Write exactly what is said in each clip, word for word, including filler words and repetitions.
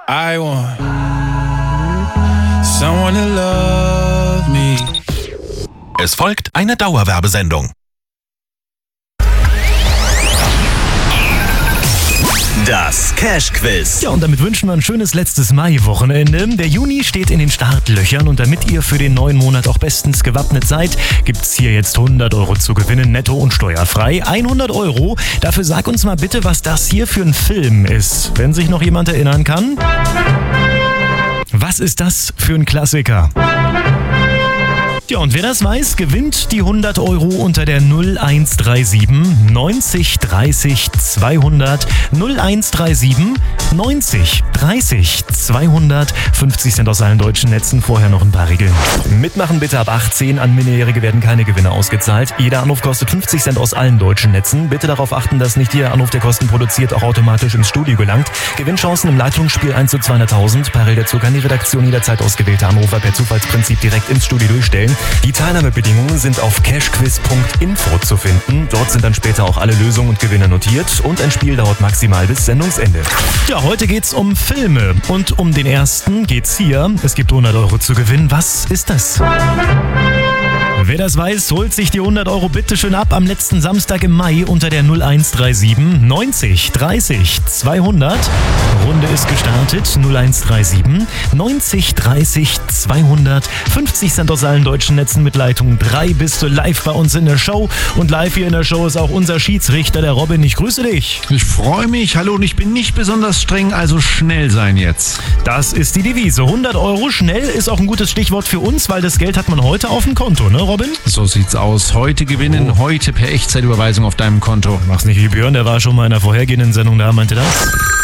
I want someone to love me. Es folgt eine Dauerwerbesendung. Das Cash-Quiz. Ja, und damit wünschen wir ein schönes letztes Mai-Wochenende. Der Juni steht in den Startlöchern und damit ihr für den neuen Monat auch bestens gewappnet seid, gibt's hier jetzt hundert Euro zu gewinnen, netto und steuerfrei. hundert Euro. Dafür sag uns mal bitte, was das hier für ein Film ist. Wenn sich noch jemand erinnern kann. Was ist das für ein Klassiker? Ja, und wer das weiß, gewinnt die hundert Euro unter der null eins drei sieben neunzig dreißig zweihundert. null eins drei sieben neunzig dreißig zweihundert. fünfzig Cent aus allen deutschen Netzen, vorher noch ein paar Regeln. Mitmachen bitte ab achtzehn, an Minderjährige werden keine Gewinne ausgezahlt. Jeder Anruf kostet fünfzig Cent aus allen deutschen Netzen. Bitte darauf achten, dass nicht jeder Anruf, der Kosten produziert, auch automatisch ins Studio gelangt. Gewinnchancen im Leitungsspiel eins zu zweihunderttausend. Parallel dazu kann die Redaktion jederzeit ausgewählte Anrufer per Zufallsprinzip direkt ins Studio durchstellen. Die Teilnahmebedingungen sind auf cashquiz punkt info zu finden. Dort sind dann später auch alle Lösungen und Gewinne notiert und ein Spiel dauert maximal bis Sendungsende. Ja, heute geht's um Filme und um den ersten geht's hier. Es gibt hundert Euro zu gewinnen. Was ist das? Wer das weiß, holt sich die hundert Euro bitte schön ab am letzten Samstag im Mai unter der null eins drei sieben neunzig dreißig zweihundert. Runde ist gestartet. null eins drei sieben neunzig dreißig zweihundert. fünfzig Cent aus allen deutschen Netzen mit Leitung drei. Bist du live bei uns in der Show. Und live hier in der Show ist auch unser Schiedsrichter, der Robin. Ich grüße dich. Ich freue mich. Hallo, und ich bin nicht besonders streng, also schnell sein jetzt. Das ist die Devise. hundert Euro schnell ist auch ein gutes Stichwort für uns, weil das Geld hat man heute auf dem Konto, ne, Robin? So sieht's aus. Heute gewinnen, oh. heute per Echtzeitüberweisung auf deinem Konto. Mach's nicht wie Björn, der war schon mal in der vorhergehenden Sendung da, meinte das.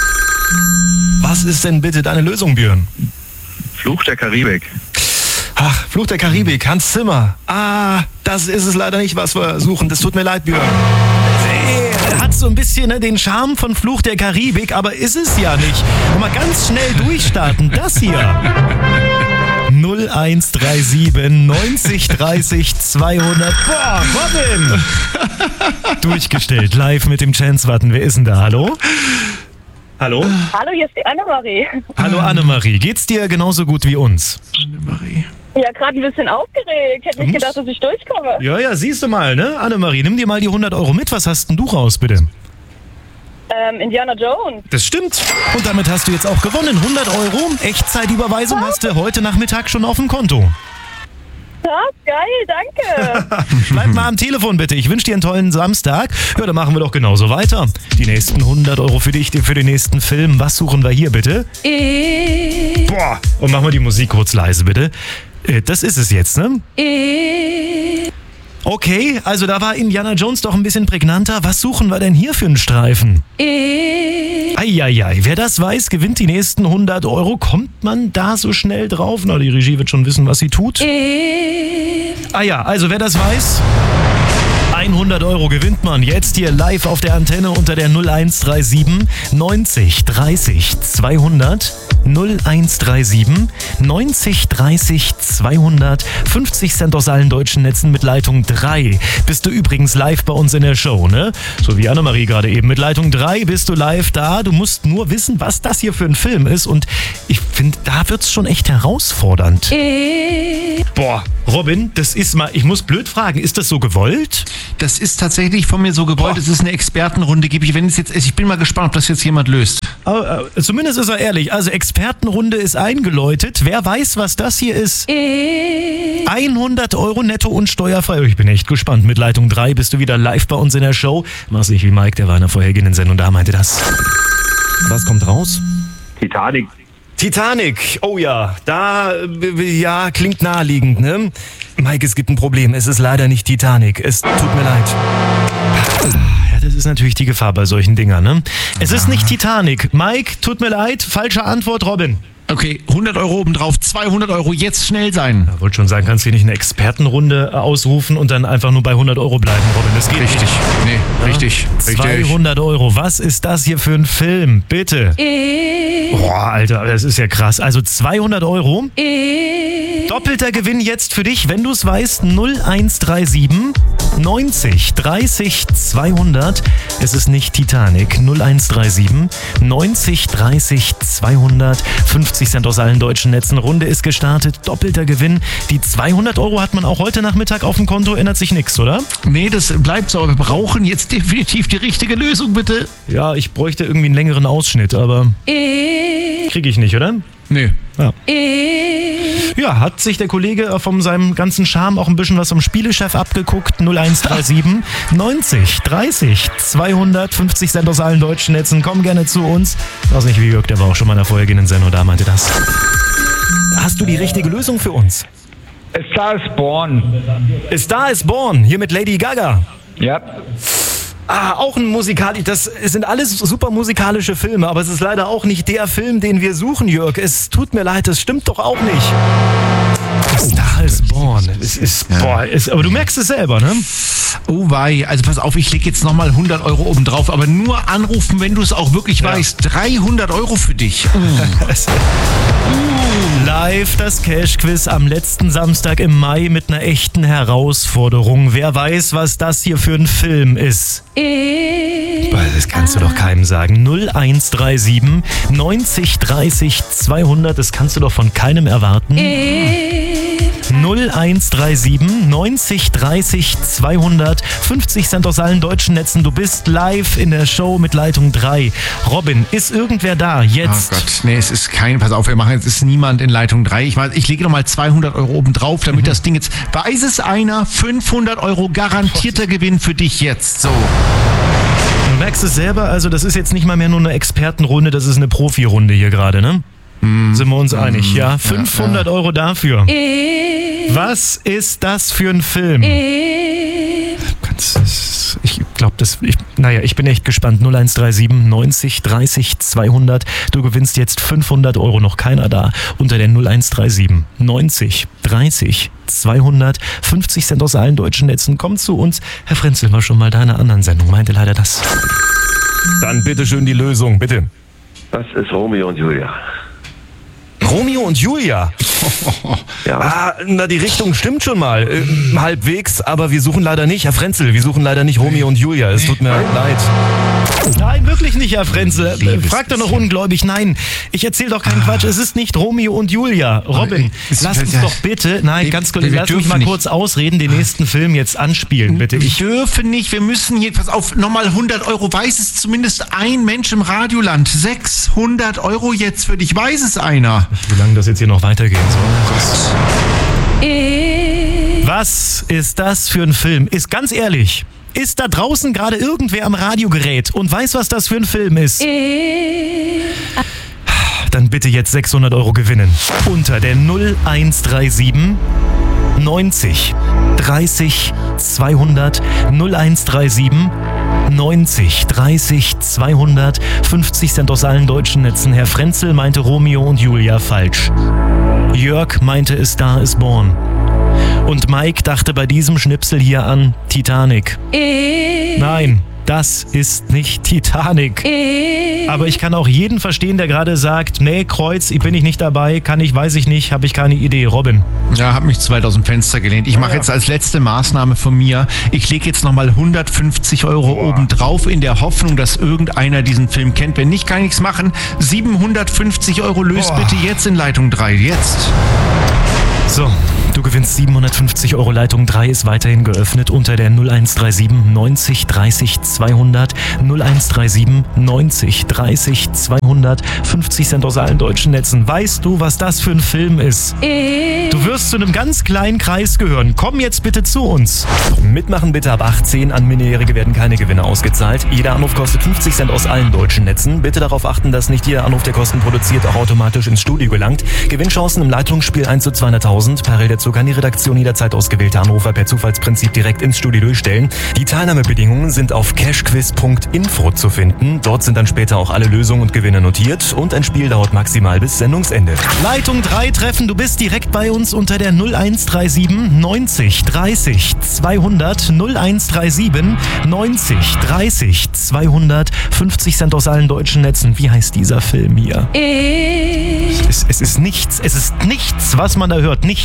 Was ist denn bitte deine Lösung, Björn? Fluch der Karibik. Ach, Fluch der Karibik, Hans Zimmer. Ah, das ist es leider nicht, was wir suchen. Das tut mir leid, Björn. Er hat so ein bisschen ne, den Charme von Fluch der Karibik, aber ist es ja nicht. Und mal ganz schnell durchstarten. Das hier. null eins drei sieben neunzig dreißig zweihundert. Boah, Robin! Durchgestellt, live mit dem Chance-Button. Wer ist denn da? Hallo? Hallo? Hallo, hier ist die Annemarie. Hallo Annemarie, geht's dir genauso gut wie uns? Annemarie. Ja, gerade ein bisschen aufgeregt. Hätte nicht gedacht, dass ich durchkomme. Ja, ja, siehst du mal, ne? Annemarie, nimm dir mal die hundert Euro mit. Was hast denn du raus, bitte? Ähm, Indiana Jones. Das stimmt. Und damit hast du jetzt auch gewonnen. hundert Euro. Echtzeitüberweisung hast du heute Nachmittag schon auf dem Konto. Ja, geil, danke. Bleib mal am Telefon bitte. Ich wünsche dir einen tollen Samstag. Ja, dann machen wir doch genauso weiter. Die nächsten hundert Euro für dich, für den nächsten Film. Was suchen wir hier bitte? E- Boah. Und machen wir die Musik kurz leise bitte. Das ist es jetzt, ne? E- Okay, also da war Indiana Jones doch ein bisschen prägnanter. Was suchen wir denn hier für einen Streifen? E- Eieiei, wer das weiß, gewinnt die nächsten hundert Euro. Kommt man da so schnell drauf? Na, die Regie wird schon wissen, was sie tut. E- Ah ja, also wer das weiß, hundert Euro gewinnt man jetzt hier live auf der Antenne unter der null eins drei sieben neunzig dreißig zweihundert. null eins drei sieben neunzig dreißig zweihundert. fünfzig Cent aus allen deutschen Netzen mit Leitung drei. Bist du übrigens live bei uns in der Show, ne? So wie Annemarie gerade eben. Mit Leitung drei bist du live da. Du musst nur wissen, was das hier für ein Film ist. Und ich finde, da wird's schon echt herausfordernd. E- Boah, Robin, das ist mal, ich muss blöd fragen, ist das so gewollt? Das ist tatsächlich von mir so gewollt. Boah. Es ist eine Expertenrunde. Gebe ich, wenn es jetzt, ich bin mal gespannt, ob das jetzt jemand löst. Aber, äh, zumindest ist er ehrlich. Also Expertenrunde ist eingeläutet. Wer weiß, was das hier ist? E- hundert Euro netto und steuerfrei. Ich bin echt gespannt. Mit Leitung drei bist du wieder live bei uns in der Show. Mach's nicht wie Mike, der war in der vorhergehenden Sendung, da meinte das. Was kommt raus? Titanic. Titanic, oh ja, da, äh, ja, klingt naheliegend, ne? Mike, es gibt ein Problem, es ist leider nicht Titanic, es tut mir leid. Ja, das ist natürlich die Gefahr bei solchen Dingern, ne? Es ist nicht Titanic. Mike, tut mir leid, falsche Antwort, Robin. Okay, hundert Euro obendrauf, zweihundert Euro, jetzt schnell sein. Ich wollte schon sagen, kannst du hier nicht eine Expertenrunde ausrufen und dann einfach nur bei hundert Euro bleiben, Robin, das geht Richtig, nicht. nee, Ja? richtig, richtig. zweihundert Euro, was ist das hier für ein Film? Bitte. E- Boah, Alter, das ist ja krass. Also zweihundert Euro. E- Doppelter Gewinn jetzt für dich, wenn du es weißt, null eins drei sieben neunzig dreißig zweihundert. Es ist nicht Titanic. null eins drei sieben neunzig dreißig zweihundert. fünfzig Cent aus allen deutschen Netzen. Runde ist gestartet. Doppelter Gewinn. Die zweihundert Euro hat man auch heute Nachmittag auf dem Konto. Ändert sich nichts, oder? Nee, das bleibt so, aber wir brauchen jetzt definitiv die richtige Lösung, bitte. Ja, ich bräuchte irgendwie einen längeren Ausschnitt, aber kriege ich nicht, oder? Nee. Ja. Ja, hat sich der Kollege von seinem ganzen Charme auch ein bisschen was vom Spielechef abgeguckt. null eins drei sieben neunzig dreißig zweihundert. fünfzig Cent aus allen deutschen Netzen. Komm gerne zu uns. Ich weiß nicht, wie Jörg, der war auch schon mal in der vorhergehenden Sendung, da meinte das. Hast du die richtige Lösung für uns? A Star is Born. A Star is Born, hier mit Lady Gaga. Ja. Ah, auch ein musikalisch, das sind alles super musikalische Filme, aber es ist leider auch nicht der Film, den wir suchen, Jörg. Es tut mir leid, das stimmt doch auch nicht. A Star is Born. Es ist, Ja. boah, es, aber du merkst es selber, ne? Oh wei, also pass auf, ich leg jetzt nochmal hundert Euro oben drauf, aber nur anrufen, wenn du es auch wirklich Ja. weißt. dreihundert Euro für dich. Live das Cash-Quiz am letzten Samstag im Mai mit einer echten Herausforderung. Wer weiß, was das hier für ein Film ist? Das kannst du doch keinem sagen. null eins drei sieben neunzig dreißig zweihundert, das kannst du doch von keinem erwarten. null eins drei sieben neunzig dreißig zweihundert. fünfzig Cent aus allen deutschen Netzen. Du bist live in der Show mit Leitung drei. Robin, ist irgendwer da jetzt? Oh Gott, nee, es ist kein, pass auf, wir machen jetzt, ist niemand in Leitung drei. Ich, weiß, ich lege nochmal zweihundert Euro oben drauf, damit Mhm. das Ding jetzt, weiß es einer, fünfhundert Euro garantierter Gewinn für dich jetzt, so. Du merkst es selber, also das ist jetzt nicht mal mehr nur eine Expertenrunde, das ist eine Profirunde hier gerade, ne? Sind wir uns einig, ja? fünfhundert Euro dafür. Was ist das für ein Film? Ganz- Ich glaube, das. Ich, naja, ich bin echt gespannt. null eins drei sieben neunzig dreißig zweihundert. Du gewinnst jetzt fünfhundert Euro, noch keiner da. Unter der null eins drei sieben neunzig dreißig zweihundert. fünfzig Cent aus allen deutschen Netzen. Komm zu uns. Herr Frenzel war schon mal da in einer anderen Sendung, meinte leider das. Dann bitte schön die Lösung, bitte. Das ist Romeo und Julia. Romeo und Julia. Ja. Ah, na, die Richtung stimmt schon mal. Äh, halbwegs, aber wir suchen leider nicht, Herr Frenzel, wir suchen leider nicht Romeo und Julia. Es tut mir leid. Nein, wirklich nicht, Herr Frenzel. Äh, Frag doch noch ungläubig. Nein, ich erzähle doch keinen Quatsch. Es ist nicht Romeo und Julia. Robin, Es- lass uns ja. doch bitte, nein, Wir- ganz kurz, wir lass mich dürfen mal nicht. kurz ausreden, den nächsten Film jetzt anspielen, bitte. Wir Ich, dürfen nicht, wir müssen hier, pass auf, nochmal hundert Euro, weiß es zumindest ein Mensch im Radioland. sechshundert Euro jetzt für dich, weiß es einer. wie lange das jetzt hier noch weitergehen soll. Was ist das für ein Film? Ist ganz ehrlich, ist da draußen gerade irgendwer am Radiogerät und weiß, was das für ein Film ist? Dann bitte jetzt sechshundert Euro gewinnen. Unter der null eins drei sieben neunzig dreißig zweihundert. null eins drei sieben neunzig dreißig zweihundert. fünfzig Cent aus allen deutschen Netzen. Herr Frenzel meinte Romeo und Julia falsch. Jörg meinte A Star is Born. Und Mike dachte bei diesem Schnipsel hier an Titanic. Nein, das ist nicht Titanic. Aber ich kann auch jeden verstehen, der gerade sagt, nee, Kreuz, ich bin ich nicht dabei, kann ich, weiß ich nicht, habe ich keine Idee. Robin. Ja, hab mich zu weit aus dem Fenster gelehnt. Ich mache jetzt als letzte Maßnahme von mir, ich lege jetzt nochmal hundertfünfzig Euro oben drauf in der Hoffnung, dass irgendeiner diesen Film kennt. Wenn nicht, kann ich's machen. siebenhundertfünfzig Euro löst Boah. bitte jetzt in Leitung drei. Jetzt. So, du gewinnst siebenhundertfünfzig Euro. Leitung drei ist weiterhin geöffnet unter der null eins drei sieben neunzig dreißig zweihundert. null eins drei sieben neunzig dreißig zweihundert. fünfzig Cent aus allen deutschen Netzen. Weißt du, was das für ein Film ist? Du wirst zu einem ganz kleinen Kreis gehören. Komm jetzt bitte zu uns. Mitmachen bitte ab achtzehn. An Minderjährige werden keine Gewinne ausgezahlt. Jeder Anruf kostet fünfzig Cent aus allen deutschen Netzen. Bitte darauf achten, dass nicht jeder Anruf, der Kosten produziert, auch automatisch ins Studio gelangt. Gewinnchancen im Leitungsspiel eins zu zweihunderttausend. Parallel dazu kann die Redaktion jederzeit ausgewählte Anrufer per Zufallsprinzip direkt ins Studio durchstellen. Die Teilnahmebedingungen sind auf cashquiz punkt info zu finden. Dort sind dann später auch alle Lösungen und Gewinne notiert und ein Spiel dauert maximal bis Sendungsende. Leitung drei treffen, du bist direkt bei uns unter der null eins drei sieben neunzig dreißig zweihundert. null eins drei sieben neunzig dreißig zweihundert. fünfzig Cent aus allen deutschen Netzen. Wie heißt dieser Film hier? Es, es ist nichts, es ist nichts, was man da hört. Nichts.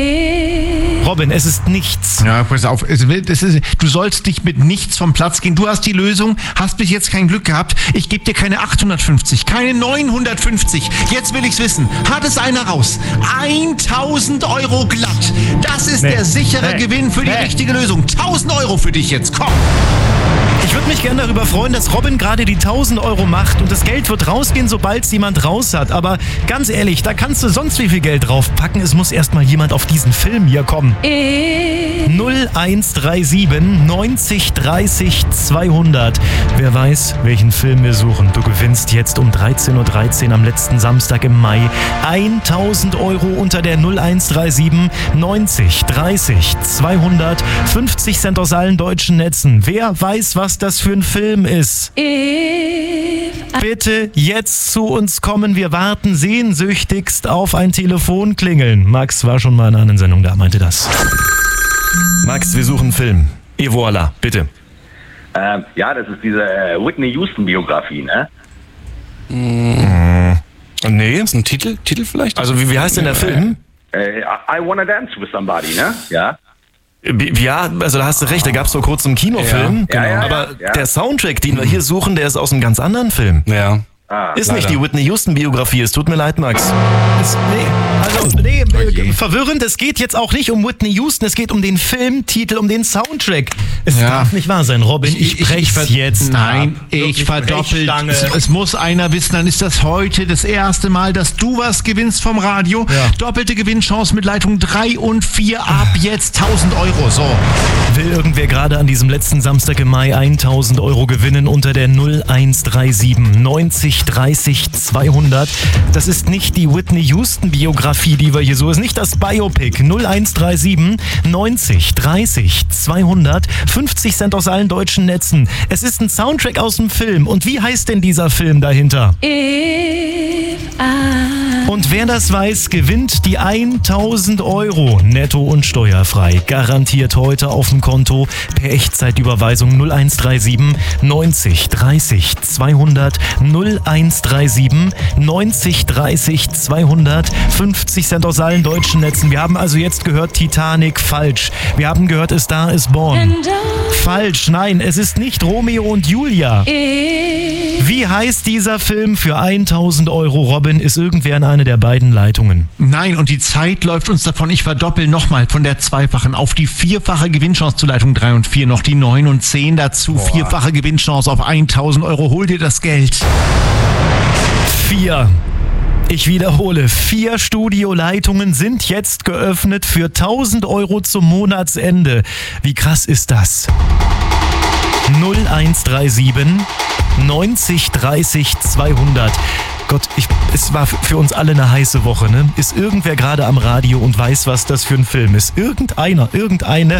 Robin, es ist nichts. Ja, pass auf. Es will- Das ist, du sollst dich mit nichts vom Platz gehen. Du hast die Lösung, hast bis jetzt kein Glück gehabt. Ich gebe dir keine achthundertfünfzig, keine neunhundertfünfzig. Jetzt will ich's wissen. Hat es einer raus? tausend Euro glatt. Das ist Nee. der sichere Nee. Gewinn für die Nee. richtige Lösung. tausend Euro für dich jetzt. Komm. Ich würde mich gerne darüber freuen, dass Robin gerade die tausend Euro macht und das Geld wird rausgehen, sobald es jemand raus hat. Aber ganz ehrlich, da kannst du sonst wie viel Geld draufpacken. Es muss erstmal jemand auf diesen Film hier kommen. null eins drei sieben neunzig dreißig zweihundert. Wer weiß, welchen Film wir suchen. Du gewinnst jetzt um dreizehn Uhr dreizehn am letzten Samstag im Mai tausend Euro unter der null eins drei sieben neunzig dreißig zweihundert. fünfzig Cent aus allen deutschen Netzen. Wer weiß, was das für ein Film ist? Bitte jetzt zu uns kommen. Wir warten sehnsüchtigst auf ein Telefonklingeln. Max war schon mal in einer anderen Sendung da, meinte das. Max, wir suchen einen Film. Et voilà, bitte. Ähm, ja, das ist diese äh, Whitney Houston-Biografie, ne? Nee, ist ein Titel, Titel vielleicht? Also wie, wie heißt denn der Film? Äh, I I Wanna Dance with Somebody, ne? Ja. Ja, also da hast du recht, da gab es vor kurzem einen Kinofilm. Ja, ja, ja, Aber ja. der Soundtrack, den wir hier suchen, der ist aus einem ganz anderen Film. Ja. Ah, Ist leider. nicht die Whitney Houston Biografie, es tut mir leid, Max. Ist, nee, also, nee, äh, verwirrend, es geht jetzt auch nicht um Whitney Houston, es geht um den Filmtitel, um den Soundtrack. Es Ja. darf nicht wahr sein, Robin, ich, brech's ver- jetzt. Nein, ab. ich Wirklich verdoppelt. Brechstange. Es, es muss einer wissen, dann ist das heute das erste Mal, dass du was gewinnst vom Radio. Ja. Doppelte Gewinnchance mit Leitung drei und vier ab jetzt tausend Euro. So. Will irgendwer gerade an diesem letzten Samstag im Mai tausend Euro gewinnen unter der null eins drei sieben neunzig dreißig zweihundert? Das ist nicht die Whitney Houston Biografie, die wir hier so, ist nicht das Biopic. null eins drei sieben neunzig dreißig zweihundert, fünfzig Cent aus allen deutschen Netzen. Es ist ein Soundtrack aus dem Film. Und wie heißt denn dieser Film dahinter? Und wer das weiß, gewinnt die tausend Euro netto und steuerfrei. Garantiert heute auf dem Konto per Echtzeitüberweisung null eins drei sieben neunzig dreißig zweihundert, null eins drei sieben neunzig dreißig zweihundert, fünfzig Cent aus allen deutschen Netzen. Wir haben also jetzt gehört Titanic, falsch. Wir haben gehört A Star is Born. Falsch, nein, es ist nicht Romeo und Julia. Wie heißt dieser Film für tausend Euro? Robin, ist irgendwer in eine der beiden Leitungen? Nein, und die Zeit läuft uns davon. Ich verdoppel nochmal von der zweifachen auf die vierfache Gewinnchance zu Leitung drei und vier. Noch die neun und zehn dazu. Vierfache Gewinnchance auf tausend Euro. Hol dir das Geld. Vier. Ich wiederhole, vier Studioleitungen sind jetzt geöffnet für tausend Euro zum Monatsende. Wie krass ist das? null eins drei sieben neunzig dreißig zweihundert. Gott, ich, es war f- für uns alle eine heiße Woche, ne? Ist irgendwer gerade am Radio und weiß, was das für ein Film ist? Irgendeiner, irgendeine?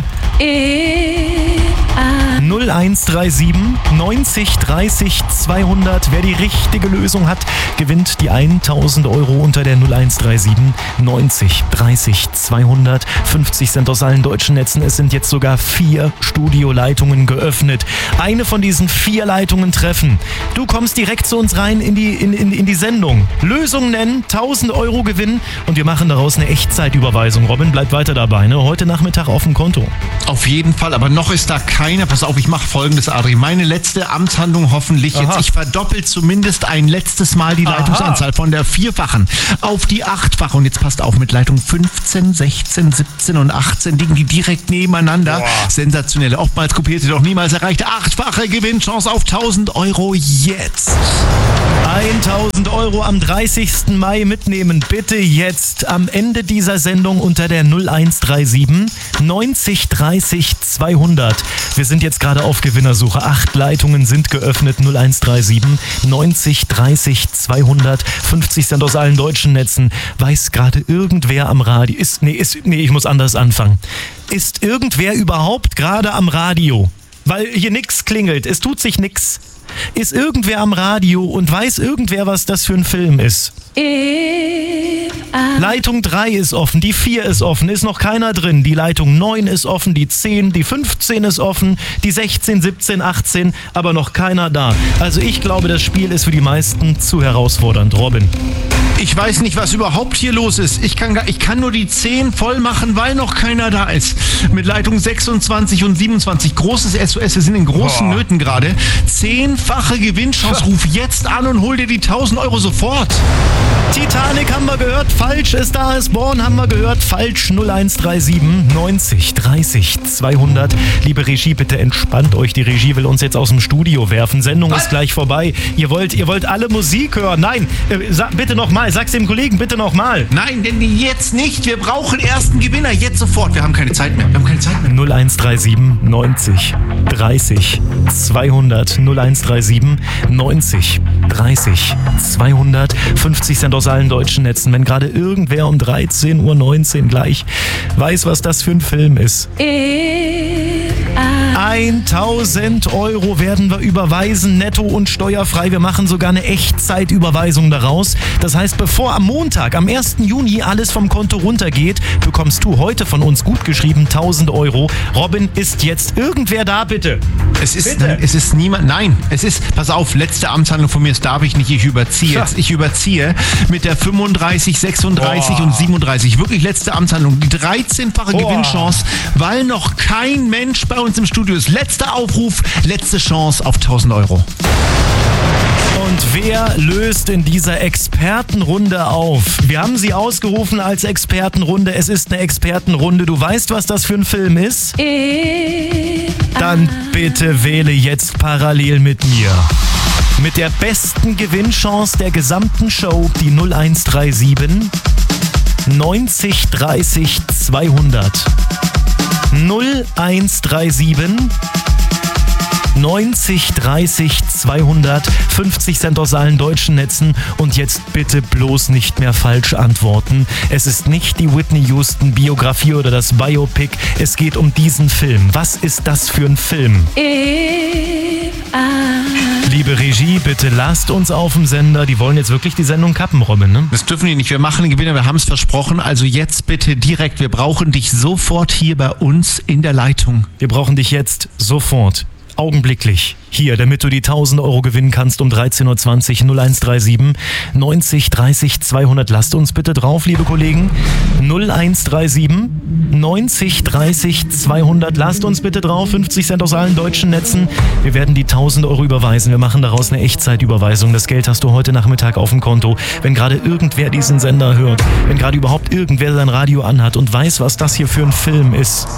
null eins drei sieben neunzig dreißig zweihundert. Wer die richtige Lösung hat, gewinnt die tausend Euro unter der null eins drei sieben neunzig dreißig zweihundert. fünfzig Cent aus allen deutschen Netzen. Es sind jetzt sogar vier Studioleitungen geöffnet. Eine von diesen vier Leitungen treffen. Du kommst direkt zu uns rein in die, in, in, in die Sendung. Lösung nennen, tausend Euro gewinnen und wir machen daraus eine Echtzeitüberweisung. Robin, bleib weiter dabei, ne? Heute Nachmittag auf dem Konto. Auf jeden Fall, aber noch ist da keiner. Pass auf, ich mache folgendes, Adri. Meine letzte Amtshandlung hoffentlich jetzt. Aha. Ich verdoppel zumindest ein letztes Mal die Aha. Leitungsanzahl von der vierfachen auf die achtfache. Und jetzt passt auf, mit Leitung fünfzehn, sechzehn, siebzehn und achtzehn liegen die direkt nebeneinander. Sensationelle, oftmals kopierte, doch niemals erreichte achtfache Gewinnchance auf tausend Euro jetzt. tausend Euro am dreißigsten Mai mitnehmen. Bitte jetzt am Ende dieser Sendung unter der null eins drei sieben neunzig dreißig zweihundert. Wir sind jetzt gerade auf Gewinnersuche. Acht Leitungen sind geöffnet. null eins drei sieben neunzig dreißig zweihundert. fünfzig Cent aus allen deutschen Netzen. Weiß gerade irgendwer am Radio? Ist, nee, ist, nee, ich muss anders anfangen. Ist irgendwer überhaupt gerade am Radio? Weil hier nix klingelt. Es tut sich nix. Ist irgendwer am Radio und weiß irgendwer, was das für ein Film ist? Leitung drei ist offen, die vier ist offen, ist noch keiner drin. Die Leitung neun ist offen, die zehn, die fünfzehn ist offen, die sechzehn, siebzehn, achtzehn, aber noch keiner da. Also ich glaube, das Spiel ist für die meisten zu herausfordernd. Robin. Ich weiß nicht, was überhaupt hier los ist. Ich kann, gar- ich kann nur die zehn voll machen, weil noch keiner da ist. Mit Leitung sechsundzwanzig und siebenundzwanzig. Großes S O S, wir sind in großen Boah. Nöten gerade. Zehnfache Gewinnchance. Ruf jetzt an und hol dir die tausend Euro sofort. Titanic haben wir gehört, falsch. A Star is Born haben wir gehört, falsch. null eins drei sieben neunzig dreißig zweihundert. Liebe Regie, bitte entspannt euch. Die Regie will uns jetzt aus dem Studio werfen. Sendung ist gleich vorbei. Ihr wollt, ihr wollt alle Musik hören. Nein, äh, sag, bitte nochmal. Sag's dem Kollegen, bitte nochmal. Nein, denn jetzt nicht. Wir brauchen ersten Gewinner. Jetzt sofort. Wir haben keine Zeit mehr. Wir haben keine Zeit mehr. null eins drei sieben neunzig dreißig zweihundert. null eins drei sieben neunzig dreißig zweihundert. fünfzig Cent aus allen deutschen Netzen. Wenn gerade irgendwer um dreizehn Uhr neunzehn gleich weiß, was das für ein Film ist. tausend Euro werden wir überweisen, netto und steuerfrei. Wir machen sogar eine Echtzeitüberweisung daraus. Das heißt, bevor am Montag, am ersten Juni, alles vom Konto runtergeht, bekommst du heute von uns gut geschrieben tausend Euro. Robin, ist jetzt irgendwer da, bitte? Es ist, Bitte. nein, es ist niemand, nein, es ist, pass auf, letzte Amtshandlung von mir, das darf ich nicht, ich überziehe Tja. jetzt, ich überziehe mit der fünfunddreißig, sechsunddreißig Boah. und siebenunddreißig, wirklich letzte Amtshandlung, die dreizehnfache Boah. Gewinnchance, weil noch kein Mensch bei uns im Studio ist. Letzter Aufruf, letzte Chance auf tausend Euro. Und wer löst in dieser Expertenrunde auf? Wir haben sie ausgerufen als Expertenrunde. Es ist eine Expertenrunde. Du weißt, was das für ein Film ist? Dann bitte wähle jetzt parallel mit mir. Mit der besten Gewinnchance der gesamten Show, die null eins drei sieben neunzig dreißig zweihundert. null eins drei sieben neunzig dreißig zweihundert. fünfzig Cent aus allen deutschen Netzen. Und jetzt bitte bloß nicht mehr falsch antworten. Es ist nicht die Whitney Houston Biografie oder das Biopic. Es geht um diesen Film. Was ist das für ein Film? Liebe Regie, bitte lasst uns auf dem Sender. Die wollen jetzt wirklich die Sendung kappen, Robin, ne? Das dürfen die nicht, wir machen den Gewinner, wir haben es versprochen, also jetzt bitte direkt, wir brauchen dich sofort hier bei uns in der Leitung. Wir brauchen dich jetzt sofort. Augenblicklich hier, damit du die tausend Euro gewinnen kannst um dreizehn Uhr zwanzig. null eins drei sieben neunzig dreißig zweihundert. Lasst uns bitte drauf, liebe Kollegen. null eins drei sieben neunzig dreißig zweihundert. Lasst uns bitte drauf. fünfzig Cent aus allen deutschen Netzen. Wir werden die tausend Euro überweisen. Wir machen daraus eine Echtzeitüberweisung. Das Geld hast du heute Nachmittag auf dem Konto. Wenn gerade irgendwer diesen Sender hört, wenn gerade überhaupt irgendwer sein Radio anhat und weiß, was das hier für ein Film ist,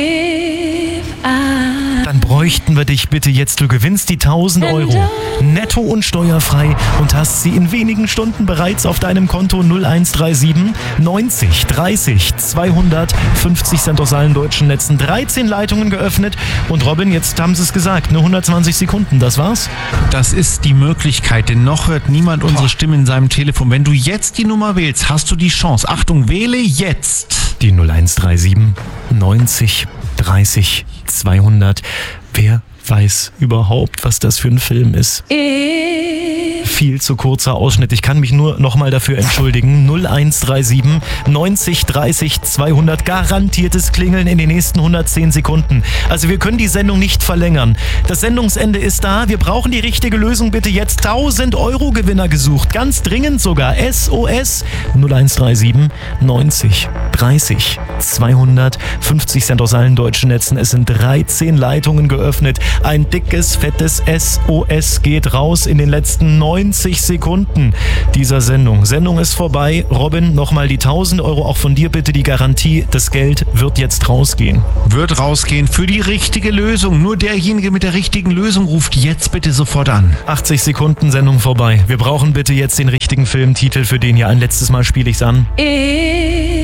dann bräuchten wir dich bitte jetzt. Du gewinnst die tausend Euro netto und steuerfrei und hast sie in wenigen Stunden bereits auf deinem Konto. null eins drei sieben neunzig dreißig zweihundert. fünfzig Cent aus allen deutschen Netzen. dreizehn Leitungen geöffnet. Und Robin, jetzt haben sie es gesagt, nur hundertzwanzig Sekunden. Das war's? Das ist die Möglichkeit, denn noch hört niemand unsere Stimme in seinem Telefon. Wenn du jetzt die Nummer wählst, hast du die Chance. Achtung, wähle jetzt. Die null eins drei sieben neunzig dreißig zweihundert. Wer weiß überhaupt, was das für ein Film ist? Viel zu kurzer Ausschnitt. Ich kann mich nur nochmal dafür entschuldigen. null eins drei sieben neunzig dreißig zweihundert. Garantiertes Klingeln in den nächsten hundertzehn Sekunden. Also wir können die Sendung nicht verlängern. Das Sendungsende ist da. Wir brauchen die richtige Lösung. Bitte jetzt tausend Euro Gewinner gesucht. Ganz dringend sogar. S O S null eins drei sieben neunzig dreißig zweihundert. fünfzig Cent aus allen deutschen Netzen. Es sind dreizehn Leitungen geöffnet. Ein dickes, fettes S O S geht raus in den letzten neunzig Sekunden dieser Sendung. Sendung ist vorbei. Robin, nochmal die tausend Euro. Auch von dir bitte die Garantie. Das Geld wird jetzt rausgehen. Wird rausgehen für die richtige Lösung. Nur derjenige mit der richtigen Lösung ruft jetzt bitte sofort an. achtzig Sekunden Sendung vorbei. Wir brauchen bitte jetzt den richtigen Filmtitel für den hier. Ein letztes Mal spiele ich's an. If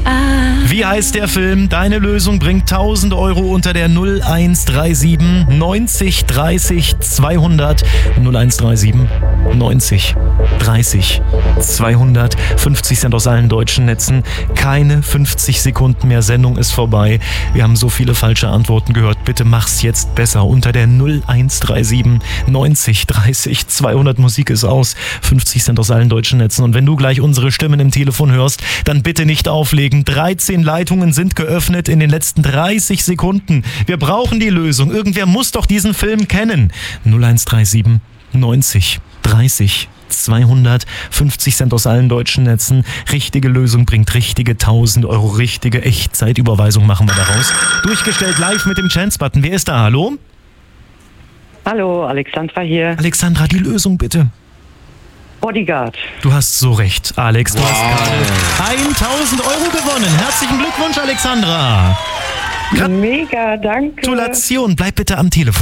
Wie heißt der Film? Deine Lösung bringt tausend Euro unter der null eins drei sieben neunzig dreißig zweihundert. null eins drei sieben neunzig dreißig zweihundert. fünfzig Cent aus allen deutschen Netzen. Keine fünfzig Sekunden mehr. Sendung ist vorbei. Wir haben so viele falsche Antworten gehört. Bitte mach's jetzt besser. Unter der null eins drei sieben neunzig dreißig zweihundert. Musik ist aus. fünfzig Cent aus allen deutschen Netzen. Und wenn du gleich unsere Stimmen im Telefon hörst, dann bitte nicht auflegen. dreizehn Leitungen sind geöffnet in den letzten dreißig Sekunden. Wir brauchen die Lösung. Irgendwer muss doch diesen Film kennen. null eins drei sieben neunzig dreißig zweihundert. fünfzig Cent aus allen deutschen Netzen. Richtige Lösung bringt richtige tausend Euro. Richtige Echtzeitüberweisung machen wir daraus. Durchgestellt live mit dem Chance-Button. Wer ist da? Hallo? Hallo, Alexandra hier. Alexandra, die Lösung bitte. Bodyguard. Du hast so recht, Alex. Du hast gerade tausend Euro gewonnen. Herzlichen Glückwunsch, Alexandra. Mega, danke. Gratulation. Bleib bitte am Telefon.